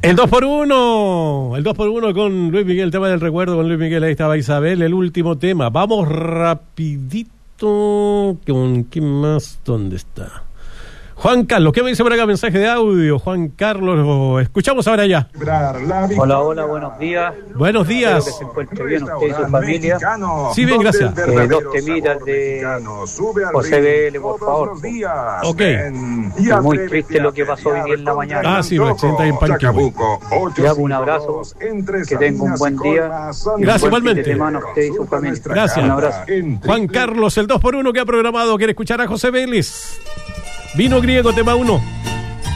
El 2x1, el 2x1 con Luis Miguel, tema del recuerdo con Luis Miguel, ahí estaba Isabel, el último tema. Vamos rapidito, ¿con quién más? ¿Dónde está? Juan Carlos, ¿qué me dice por acá? Mensaje de audio, Juan Carlos, lo escuchamos ahora ya. Hola, buenos días. Buenos días. Espero que se encuentre bien usted y su familia. Sí, bien, gracias. Dos temitas de José B.L., por favor. Ok. Es muy triste lo que pasó hoy día en la mañana. Ah, sí, lo accidenta ahí en Panquehue. Ya, un abrazo, que tenga un buen día. Gracias, igualmente. Semana usted y su familia. Gracias. Un abrazo. Juan Carlos, el 2x1 que ha programado, quiere escuchar a José Vélez. Vino Griego, tema 1.